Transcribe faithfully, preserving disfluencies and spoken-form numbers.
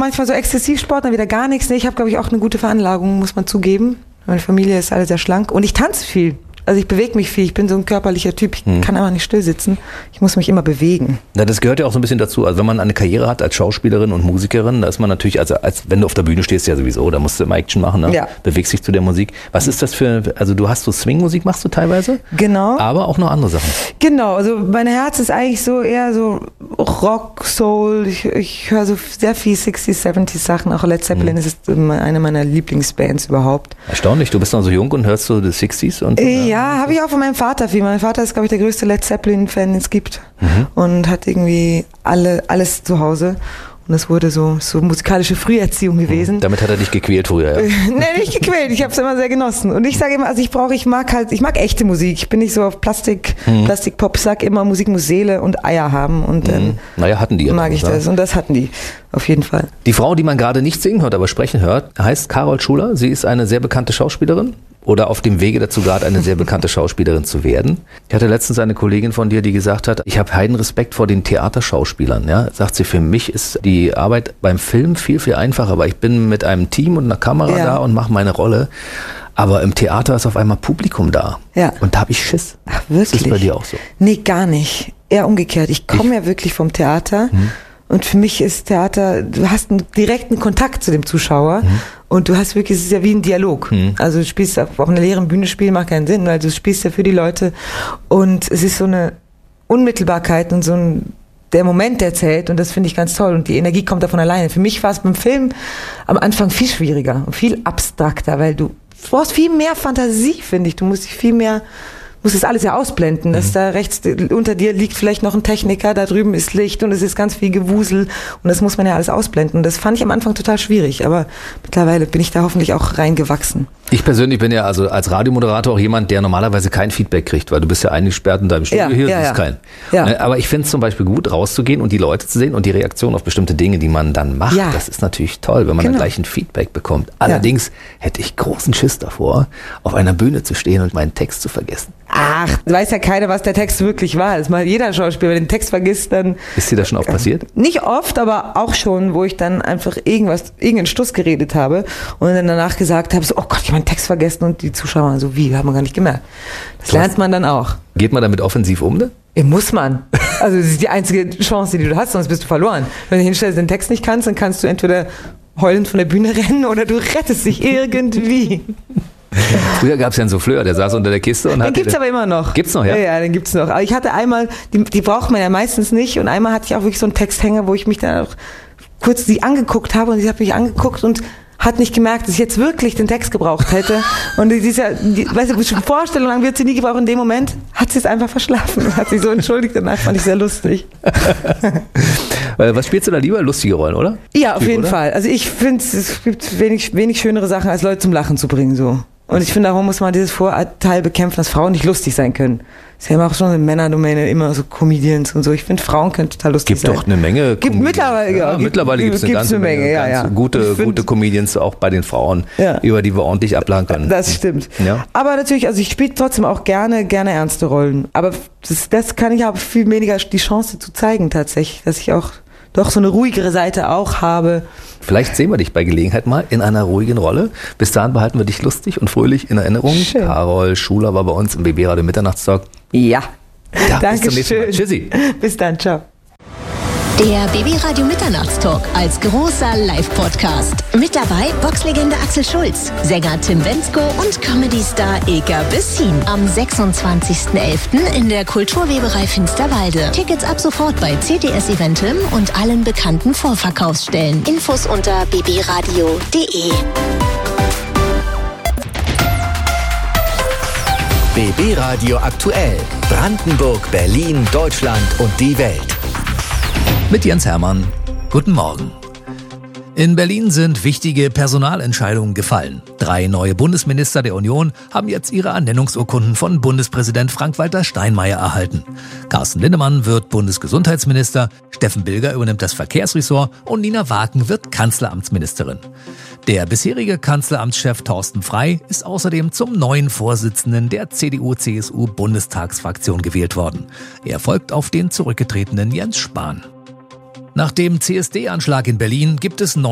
manchmal so Exzessivsport, dann wieder gar nichts. Nee, ich habe, glaube ich, auch eine gute Veranlagung, muss man zugeben. Meine Familie ist alle sehr schlank und ich tanze viel. Also ich bewege mich viel, ich bin so ein körperlicher Typ, ich hm. kann einfach nicht still sitzen. Ich muss mich immer bewegen. Na, das gehört ja auch so ein bisschen dazu. Also wenn man eine Karriere hat als Schauspielerin und Musikerin, da ist man natürlich, also als wenn du auf der Bühne stehst, ja sowieso, da musst du immer Action machen, ne? Ja. Bewegst dich zu der Musik. Was ist das für, also du hast so Swing-Musik, machst du teilweise? Genau. Aber auch noch andere Sachen. Genau, also mein Herz ist eigentlich so eher so Rock, Soul, ich, ich höre so sehr viel sixties, seventies Sachen, auch Led Zeppelin hm. ist eine meiner Lieblingsbands überhaupt. Erstaunlich, du bist noch so jung und hörst so die sixties und... Äh, ja, habe ich auch von meinem Vater viel. Mein Vater ist, glaube ich, der größte Led Zeppelin-Fan, den es gibt. Mhm. Und hat irgendwie alle, alles zu Hause. Und das wurde so, so musikalische Früherziehung gewesen. Mhm. Damit hat er dich gequält früher, ja? Nee, nicht gequält. Ich habe es immer sehr genossen. Und ich sage immer, also ich brauche, ich mag halt, ich mag echte Musik. Ich bin nicht so auf Plastik, mhm. Plastik-Pop. Ich sag immer, Musik muss Seele und Eier haben. Und dann mhm. naja, hatten die ja mag ich das. Und das hatten die. Auf jeden Fall. Die Frau, die man gerade nicht singen hört, aber sprechen hört, heißt Carol Schuler. Sie ist eine sehr bekannte Schauspielerin. Oder auf dem Wege dazu gerade eine sehr bekannte Schauspielerin zu werden. Ich hatte letztens eine Kollegin von dir, die gesagt hat, ich habe Heidenrespekt vor den Theaterschauspielern. Ja, sagt sie, für mich ist die Arbeit beim Film viel, viel einfacher, weil ich bin mit einem Team und einer Kamera ja. da und mache meine Rolle. Aber im Theater ist auf einmal Publikum da. Ja. Und da habe ich Schiss. Ach, wirklich? Ist das bei dir auch so? Nee, gar nicht. Eher umgekehrt. Ich komme ja wirklich vom Theater. Hm. Und für mich ist Theater, du hast einen direkten Kontakt zu dem Zuschauer mhm. und du hast wirklich, es ist ja wie ein Dialog. Mhm. Also du spielst auf einer leeren Bühne spielen, macht keinen Sinn, weil du spielst ja für die Leute und es ist so eine Unmittelbarkeit und so ein, der Moment, der zählt und das finde ich ganz toll und die Energie kommt davon alleine. Für mich war es beim Film am Anfang viel schwieriger und viel abstrakter, weil du brauchst viel mehr Fantasie, finde ich. Du musst dich viel mehr... muss das alles ja ausblenden, dass mhm. da rechts unter dir liegt vielleicht noch ein Techniker, da drüben ist Licht und es ist ganz viel Gewusel und das muss man ja alles ausblenden. Und das fand ich am Anfang total schwierig, aber mittlerweile bin ich da hoffentlich auch reingewachsen. Ich persönlich bin ja also als Radiomoderator auch jemand, der normalerweise kein Feedback kriegt, weil du bist ja eingesperrt in deinem Studio, ja, hier ja, ist ja. kein. Ja. Aber ich finde es zum Beispiel gut, rauszugehen und die Leute zu sehen und die Reaktion auf bestimmte Dinge, die man dann macht. Ja. Das ist natürlich toll, wenn man genau. dann gleich ein Feedback bekommt. Allerdings ja. hätte ich großen Schiss davor, auf einer Bühne zu stehen und meinen Text zu vergessen. Ach, weiß ja keiner, was der Text wirklich war. Das mal jeder Schauspieler, wenn den Text vergisst, dann... Ist dir das schon oft passiert? Nicht oft, aber auch schon, wo ich dann einfach irgendwas, irgendeinen Stuss geredet habe und dann danach gesagt habe, so, oh Gott, ich habe meinen Text vergessen und die Zuschauer so, wie, haben wir gar nicht gemerkt. Das was? Lernt man dann auch. Geht man damit offensiv um, ne? Ja, muss man. Also das ist die einzige Chance, die du hast, sonst bist du verloren. Wenn du hinstellst, den Text nicht kannst, dann kannst du entweder heulend von der Bühne rennen oder du rettest dich irgendwie. Früher gab es ja einen Souffleur, der saß unter der Kiste und hat... Den gibt's aber immer noch. Gibt's noch, ja? Ja, ja, den gibt's noch. Aber ich hatte einmal, die, die braucht man ja meistens nicht und einmal hatte ich auch wirklich so einen Texthänger, wo ich mich dann auch kurz sie angeguckt habe und sie hat mich angeguckt und hat nicht gemerkt, dass ich jetzt wirklich den Text gebraucht hätte. Und die ist ja, die, weißt du, Vorstellung lang wird sie nie gebraucht. In dem Moment hat sie es einfach verschlafen und hat sich so entschuldigt. Danach fand ich sehr lustig. Was spielst du da lieber? Lustige Rollen, oder? Ja, auf typ, jeden oder? Fall. Also ich finde, es gibt wenig, wenig schönere Sachen, als Leute zum Lachen zu bringen, so. Und ich finde, darum muss man dieses Vorurteil bekämpfen, dass Frauen nicht lustig sein können. Das ist ja immer auch schon eine Männerdomäne, immer so Comedians und so. Ich finde, Frauen können total lustig gibt sein. Gibt doch eine Menge. Gibt mittlerweile, ja. ja gibt, mittlerweile gibt es eine ganze eine Menge, Menge ja, ja. gute, gute Comedians auch bei den Frauen, ja. über die wir ordentlich abladen können. Das stimmt. Ja. Aber natürlich, also ich spiele trotzdem auch gerne, gerne ernste Rollen. Aber das, das kann ich aber viel weniger die Chance zu zeigen tatsächlich, dass ich auch doch so eine ruhigere Seite auch habe. Vielleicht sehen wir dich bei Gelegenheit mal in einer ruhigen Rolle. Bis dahin behalten wir dich lustig und fröhlich in Erinnerung. Schön. Carol Schuler war bei uns im B B Radio Mitternachtstalk. Ja, ja danke bis zum nächsten Mal. Tschüssi. Bis dann, ciao. Der B B Radio Mitternachtstalk als großer Live-Podcast. Mit dabei Boxlegende Axel Schulz, Sänger Tim Bendzko und Comedy-Star Ilka Bessin. Am sechsundzwanzigsten elften in der Kulturweberei Finsterwalde. Tickets ab sofort bei C T S Eventim und allen bekannten Vorverkaufsstellen. Infos unter b b radio punkt d e. B B Radio aktuell. Brandenburg, Berlin, Deutschland und die Welt. Mit Jens Hermann. Guten Morgen. In Berlin sind wichtige Personalentscheidungen gefallen. Drei neue Bundesminister der Union haben jetzt ihre Ernennungsurkunden von Bundespräsident Frank-Walter Steinmeier erhalten. Carsten Linnemann wird Bundesgesundheitsminister, Steffen Bilger übernimmt das Verkehrsressort und Nina Waken wird Kanzleramtsministerin. Der bisherige Kanzleramtschef Thorsten Frey ist außerdem zum neuen Vorsitzenden der C D U C S U-Bundestagsfraktion gewählt worden. Er folgt auf den zurückgetretenen Jens Spahn. Nach dem C S D-Anschlag in Berlin gibt es neue